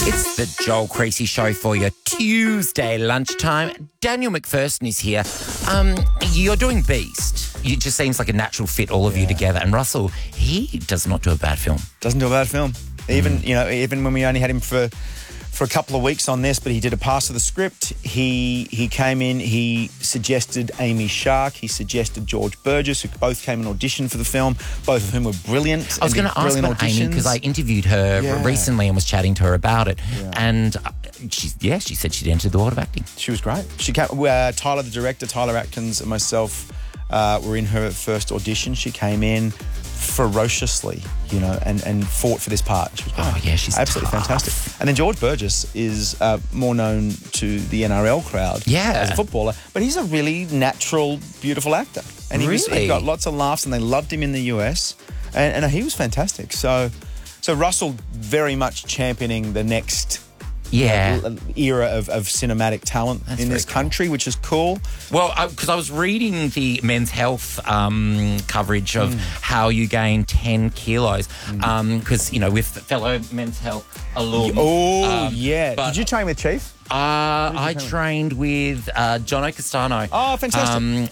It's the Joel Creasy Show for your Tuesday lunchtime. Daniel McPherson is here. You're doing Beast. It just seems like a natural fit, all of you together. And Russell, he does not do a bad film. Doesn't do a bad film. Even when we only had him for a couple of weeks on this, but he did a pass of the script. He came in, he suggested Amy Shark, he suggested George Burgess, who both came and auditioned for the film, both of whom were brilliant. I was going to ask about Amy because I interviewed her recently and was chatting to her about it. Yeah. And she said she'd entered the world of acting. She was great. She came, Tyler, the director, Tyler Atkins, and myself were in her first audition. She came in ferociously, and fought for this part. She was great. Oh, yeah, she's absolutely tough. fantastic. And then George Burgess is more known to the NRL crowd as a footballer, but he's a really natural, beautiful actor. And he got lots of laughs, and they loved him in the US, and he was fantastic. So Russell very much championing the next era of cinematic talent in this country, which is cool. Well, because I was reading the Men's Health coverage of how you gain 10 kilos. Because, with fellow Men's Health alum. Did you train with Chief? I trained with Jono Castano. Oh, fantastic.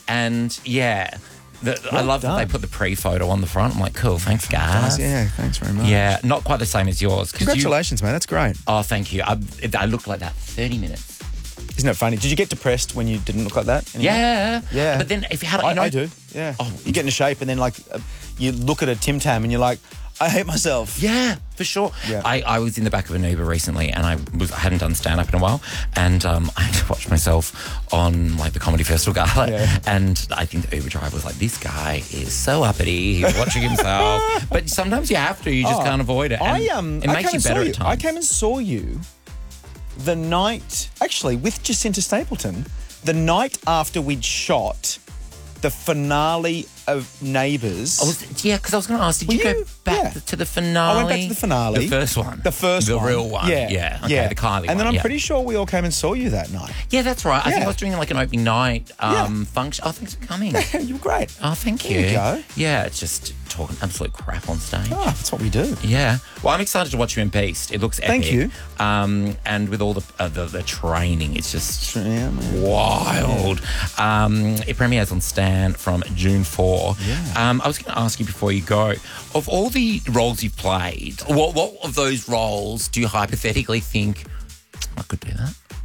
I love that they put the pre-photo on the front. I'm like, cool, thanks, guys. Yeah, thanks very much. Yeah, not quite the same as yours. Congratulations, man. That's great. Oh, thank you. I looked like that 30 minutes. Isn't it funny? Did you get depressed when you didn't look like that anymore? Yeah. But then if you had... I do, yeah. Oh, you get into shape and then, you look at a Tim Tam and you're like, I hate myself. Yeah, for sure. Yeah. I was in the back of an Uber recently and I hadn't done stand-up in a while, and I had to watch myself on the Comedy Festival Gala, and I think the Uber driver was like, this guy is so uppity, he's watching himself. But sometimes you have to, you just can't avoid it. And it makes you better at times. I came and saw you the night, actually, with Jacinta Stapleton, the night after we'd shot the finale of Neighbours. Because I was going to ask, did you go back to the finale? I went back to the finale. The first one? The real one. Yeah. Okay, the Kylie one. And then I'm pretty sure we all came and saw you that night. Yeah, that's right. I think I was doing an opening night function. Oh, thanks for coming. You were great. Oh, thank you. There you go. Yeah, it's just talking absolute crap on stage. Oh, that's what we do. Yeah. Well, I'm excited to watch you in Beast. It looks epic. Thank you. And with all the training, it's just wild. Yeah. It premieres on Stan from June 4. Yeah. I was going to ask you before you go, of all the roles you've played, what of those roles do you hypothetically think, I could do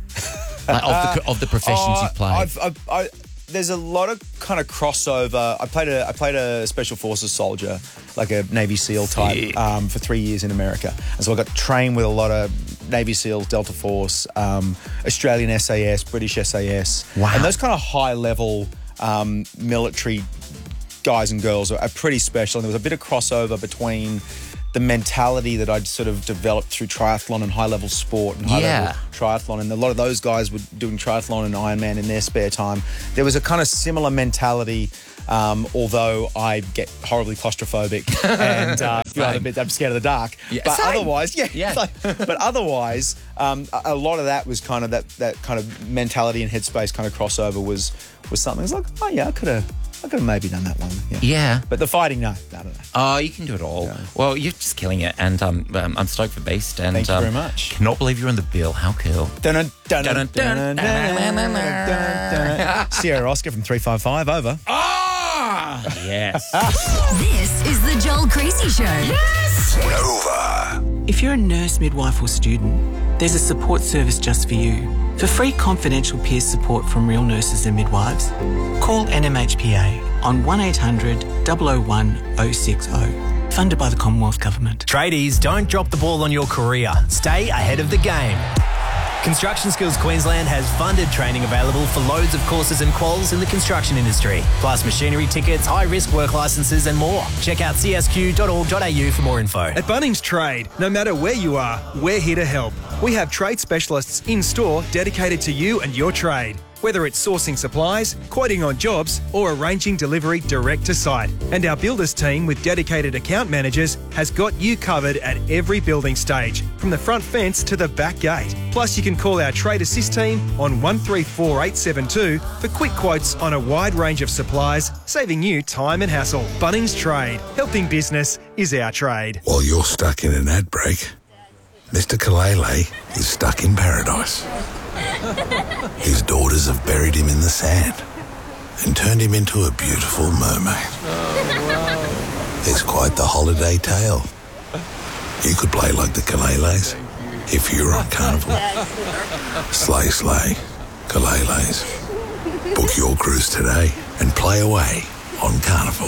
that? Of the professions you've played? There's a lot of kind of crossover. I played a Special Forces soldier, like a Navy SEAL type, for 3 years in America. And so I got trained with a lot of Navy SEALs, Delta Force, Australian SAS, British SAS. Wow. And those kind of high-level military guys and girls are pretty special. And there was a bit of crossover between the mentality that I'd sort of developed through triathlon and high-level sport and high-level triathlon. And a lot of those guys were doing triathlon and Ironman in their spare time. There was a kind of similar mentality, although I get horribly claustrophobic and I'm scared of the dark. Yeah. But Same. otherwise, a lot of that was kind of that kind of mentality and headspace kind of crossover was something. It's like, oh yeah, I could have maybe done that one. Yeah. But the fighting, no, I don't know. Oh, you can do it all. Yeah. Well, you're just killing it, and I'm stoked for Beast. And thank you very much. Cannot believe you're on the bill. How cool. Sierra Oscar from 355, over. Ah, yes. This is the Joel Creasy Show. Yes! Nova. If you're a nurse, midwife or student, there's a support service just for you. For free confidential peer support from real nurses and midwives, call NMHPA on 1800 001 060. Funded by the Commonwealth Government. Tradies, don't drop the ball on your career. Stay ahead of the game. Construction Skills Queensland has funded training available for loads of courses and quals in the construction industry, plus machinery tickets, high-risk work licences and more. Check out csq.org.au for more info. At Bunnings Trade, no matter where you are, we're here to help. We have trade specialists in-store dedicated to you and your trade. Whether it's sourcing supplies, quoting on jobs, or arranging delivery direct to site. And our builders team with dedicated account managers has got you covered at every building stage, from the front fence to the back gate. Plus, you can call our Trade Assist team on 134872 for quick quotes on a wide range of supplies, saving you time and hassle. Bunnings Trade. Helping business is our trade. While you're stuck in an ad break, Mr. Kalele is stuck in paradise. His daughters have buried him in the sand and turned him into a beautiful mermaid. It's quite the holiday tale. You could play like the Kaleles if you were on Carnival. Slay, slay, Kaleles. Book your cruise today and play away on Carnival.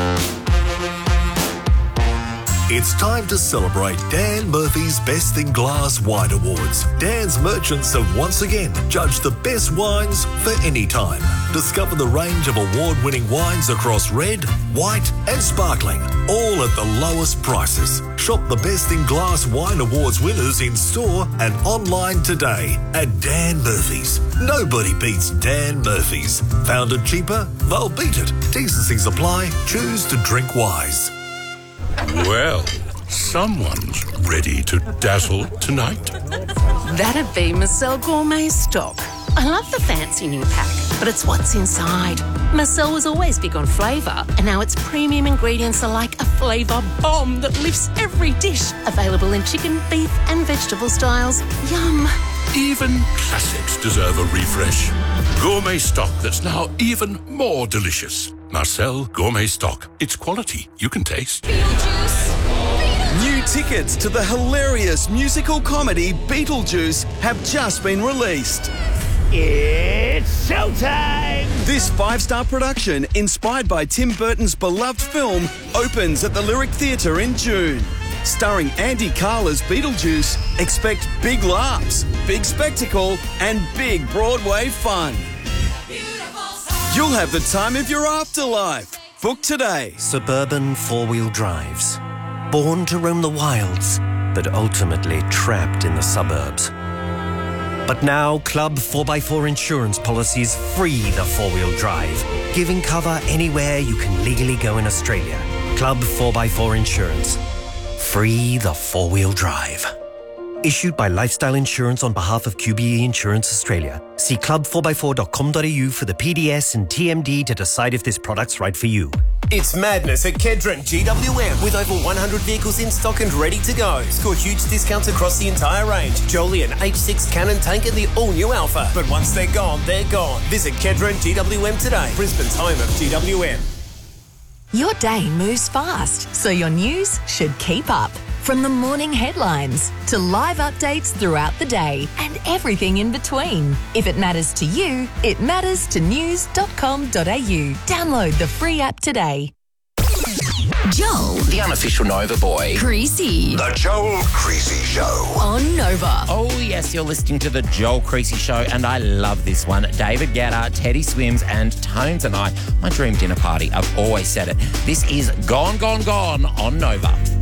It's time to celebrate Dan Murphy's Best in Glass Wine Awards. Dan's merchants have once again judged the best wines for any time. Discover the range of award-winning wines across red, white and sparkling, all at the lowest prices. Shop the Best in Glass Wine Awards winners in store and online today at Dan Murphy's. Nobody beats Dan Murphy's. Found it cheaper? They'll beat it. T&Cs apply. Choose to drink wise. Well, someone's ready to dazzle tonight. That'd be Marcel Gourmet Stock. I love the fancy new pack, but it's what's inside. Marcel was always big on flavour, and now its premium ingredients are like a flavour bomb that lifts every dish. Available in chicken, beef and vegetable styles. Yum. Even classics deserve a refresh. Gourmet Stock that's now even more delicious. Marcel Gourmet Stock. It's quality you can taste. New tickets to the hilarious musical comedy Beetlejuice have just been released. It's showtime! This 5-star production, inspired by Tim Burton's beloved film, opens at the Lyric Theatre in June. Starring Andy Karl as Beetlejuice, expect big laughs, big spectacle, and big Broadway fun. You'll have the time of your afterlife. Book today. Suburban four-wheel drives. Born to roam the wilds, but ultimately trapped in the suburbs. But now, Club 4x4 insurance policies free the four-wheel drive, giving cover anywhere you can legally go in Australia. Club 4x4 Insurance. Free the four-wheel drive. Issued by Lifestyle Insurance on behalf of QBE Insurance Australia. See club4x4.com.au for the PDS and TMD to decide if this product's right for you. It's madness at Kedron GWM with over 100 vehicles in stock and ready to go. Score huge discounts across the entire range. Joliet H6 Cannon Tank and the all-new Alpha. But once they're gone, they're gone. Visit Kedron GWM today. Brisbane's home of GWM. Your day moves fast, so your news should keep up. From the morning headlines to live updates throughout the day and everything in between. If it matters to you, it matters to news.com.au. Download the free app today. Joel, the unofficial Nova boy. Creasy. The Joel Creasy Show. On Nova. Oh, yes, you're listening to the Joel Creasy Show, and I love this one. David Guetta, Teddy Swims, and Tones and I. My dream dinner party. I've always said it. This is Gone, Gone, Gone on Nova.